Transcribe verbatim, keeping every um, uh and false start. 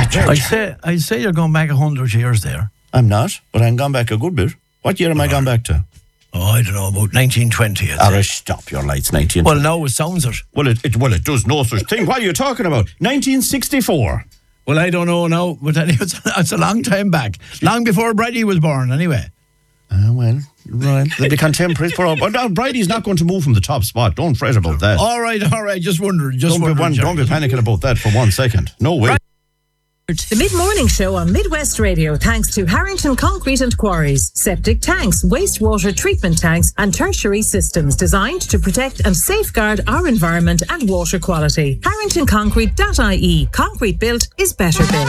I say, I say you're going back a hundred years there. I'm not, but I'm gone back a good bit. What year am I gone back to? Oh, I don't know, about nineteen twenty. Ara, stop your lights, nineteen Well, now it sounds it. Well, it, it well, it does no such thing. What are you talking about? nineteen sixty-four. Well, I don't know now, but anyway, it's, it's a long time back. Long before Bridie was born, anyway. Uh, well, right. They'll be contemporaries for all. But no, Bridie's not going to move from the top spot. Don't fret about that. All right, all right. Just wondering. Just don't, wondering, be one, don't be panicking about that for one second. No way. Right. The Mid-Morning Show on Midwest Radio, thanks to Harrington Concrete and Quarries. Septic tanks, wastewater treatment tanks and tertiary systems designed to protect and safeguard our environment and water quality. harrington concrete dot I E. Concrete built is better built.